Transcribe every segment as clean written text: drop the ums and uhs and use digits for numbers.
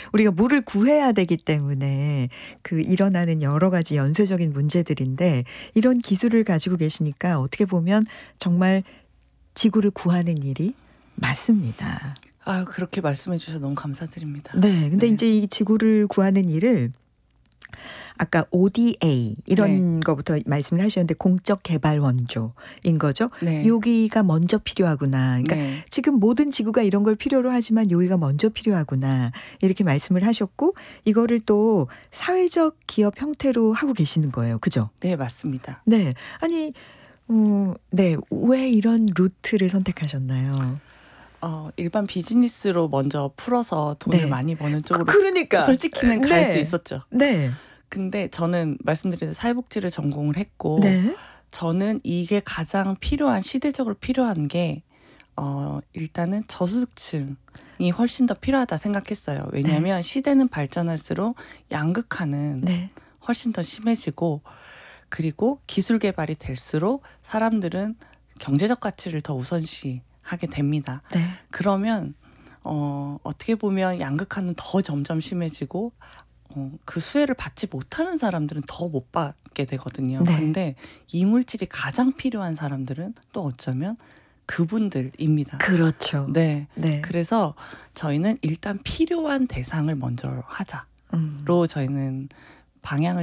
우리가 물을 구해야 되기 때문에 그 일어나는 여러 가지 연쇄적인 문제들인데 이런 기술을 가지고 계시니까 어떻게 보면 정말 지구를 구하는 일이 맞습니다. 아유, 그렇게 말씀해 주셔서 너무 감사드립니다. 네. 근데 네. 이제 이 지구를 구하는 일을 아까 ODA 이런 거부터 말씀을 하셨는데 공적 개발 원조인 거죠. 네. 여기가 먼저 필요하구나. 그러니까 네. 지금 모든 지구가 이런 걸 필요로 하지만 여기가 먼저 필요하구나. 이렇게 말씀을 하셨고 이거를 또 사회적 기업 형태로 하고 계시는 거예요. 그죠? 네, 맞습니다. 네. 아니 네. 왜 이런 루트를 선택하셨나요? 일반 비즈니스로 먼저 풀어서 돈을 네. 많이 버는 쪽으로 그러니까. 솔직히는 갈 수 네. 있었죠. 네. 근데 저는 말씀드린 사회복지를 전공을 했고 네. 저는 이게 가장 필요한 시대적으로 필요한 게 일단은 저소득층이 훨씬 더 필요하다 생각했어요. 왜냐하면 시대는 발전할수록 양극화는 네. 훨씬 더 심해지고 그리고 기술 개발이 될수록 사람들은 경제적 가치를 더 우선시하게 됩니다. 네. 그러면 어떻게 보면 양극화는 더 점점 심해지고 그 수혜를 받지 못하는 사람들은 더 못 받게 되거든요. 네. 그런데 이물질이 가장 필요한 사람들은 또 어쩌면 그분들입니다. 그렇죠. 네. 네. 그래서 저희는 일단 필요한 대상을 먼저 하자로 저희는 방향을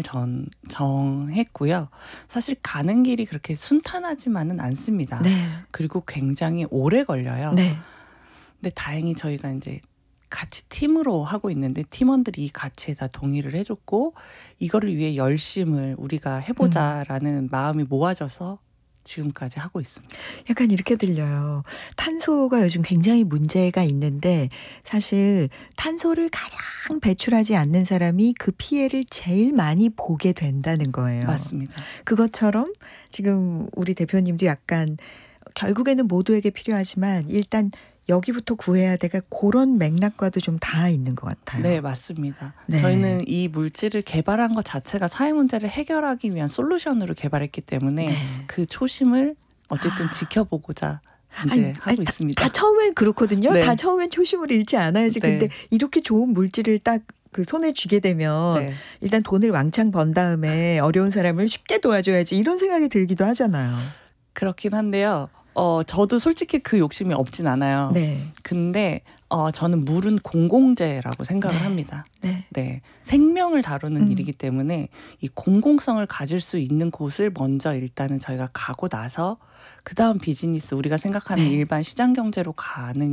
정했고요. 사실 가는 길이 그렇게 순탄하지만은 않습니다. 네. 그리고 굉장히 오래 걸려요. 네. 근데 다행히 저희가 이제 같이 팀으로 하고 있는데 팀원들이 이 가치에 다 동의를 해줬고 이거를 위해 열심을 우리가 해보자라는 마음이 모아져서 지금까지 하고 있습니다. 약간 이렇게 들려요. 탄소가 요즘 굉장히 문제가 있는데 사실 탄소를 가장 배출하지 않는 사람이 그 피해를 제일 많이 보게 된다는 거예요. 맞습니다. 그것처럼 지금 우리 대표님도 약간 결국에는 모두에게 필요하지만 일단 여기부터 구해야 되가 그런 맥락과도 좀 닿아 있는 것 같아요. 네, 맞습니다. 네. 저희는 이 물질을 개발한 것 자체가 사회 문제를 해결하기 위한 솔루션으로 개발했기 때문에 네. 그 초심을 어쨌든 지켜보고자 이제 하고 있습니다. 다 처음엔 그렇거든요. 네. 다 처음엔 초심을 잃지 않아야지. 네. 근데 이렇게 좋은 물질을 딱 그 손에 쥐게 되면 네. 일단 돈을 왕창 번 다음에 어려운 사람을 쉽게 도와줘야지 이런 생각이 들기도 하잖아요. 그렇긴 한데요. 저도 솔직히 그 욕심이 없진 않아요. 네. 근데 저는 물은 공공재라고 생각을 네. 합니다. 네. 네, 생명을 다루는 일이기 때문에 이 공공성을 가질 수 있는 곳을 먼저 일단은 저희가 가고 나서 그 다음 비즈니스 우리가 생각하는 네. 일반 시장 경제로 가는